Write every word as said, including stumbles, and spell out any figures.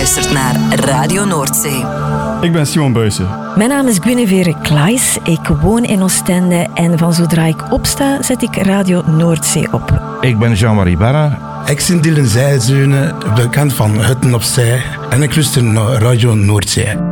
luistert naar Radio Noordzee. Ik ben Simon Buijsen. Mijn naam is Guinevere Klaes. Ik woon in Oostende en van zodra ik opsta, zet ik Radio Noordzee op. Ik ben Jean-Marie Barra. Ik ben Dylan Zijzeunen, bekend van Hutten op Zee. En ik luister naar Radio Noordzee.